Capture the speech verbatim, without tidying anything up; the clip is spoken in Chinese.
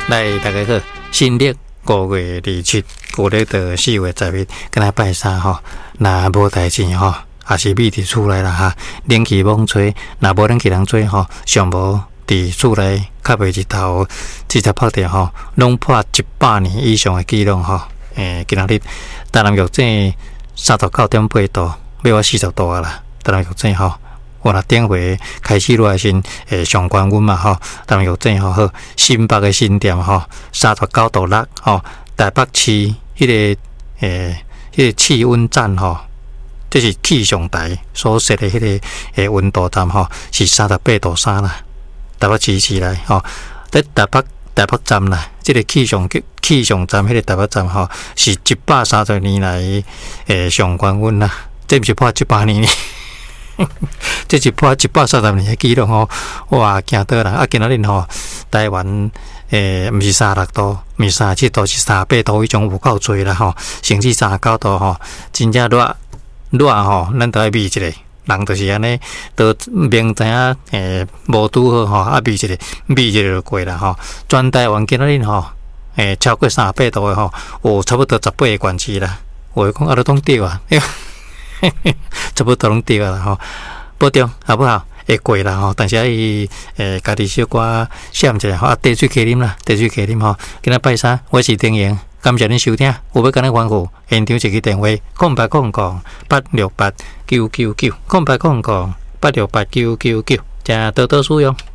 来，大家好，新历五月二七，旧历的四月十日，跟来拜三吼。那无代志吼，也是秘伫厝内啦哈。冷气猛吹，那无冷气人吹吼，上无伫厝内较袂日头，直接拍掉吼，拢破一百年以上的记录吼。诶，今仔日台南玉井三十九点八度，要我四十度啊啦。台南玉井吼。我若顶回开始落来先，诶，上关阮嘛吼，台南玉井吼好，新北的新店吼，三十九度六吼，台北市迄、那个诶，迄、那个气温站吼，这是气象台所设的迄个诶温度站吼，是三十八度三啦。台北市市内吼，在台北台北站啦，这个气象气象站迄个台北站吼，是一百三十年来诶上关温啦，这毋是破一百年。这是破一百三十年的记录吼，哇，惊到啦！啊，今仔日吼，台湾诶，毋是三十六度，毋是三十七度，是三十八度，迄种有够侪啦吼，甚至三十九度吼，真正热热吼，咱都爱秘一个，人就是安尼，都明知影诶无拄好吼，啊秘一个，秘一个就过啦吼。全台湾今仔日吼，诶超过三十八度的吼，有差不多十八个县市啦。我讲啊，都拢对啊。差不多拢对啦吼，保重好不好？会过啦吼，但是啊伊诶，家己小可闪一下吼，啊，茶水加啉啦，茶水加啉吼。今仔拜三，我是丁莹，感谢恁收听。有要跟咱吩咐，现场一个电话：空八空空八六八九九九，空八空空八六八九九九，请多多使用。